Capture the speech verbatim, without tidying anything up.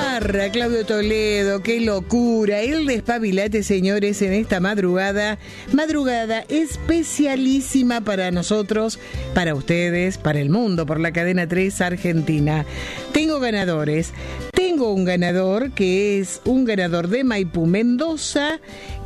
Gamarra, Claudio Toledo, qué locura. El despabilate, señores, en esta madrugada. Madrugada especialísima para nosotros, para ustedes, para el mundo, por la cadena tres Argentina. Tengo ganadores. Tengo un ganador que es un ganador de Maipú, Mendoza,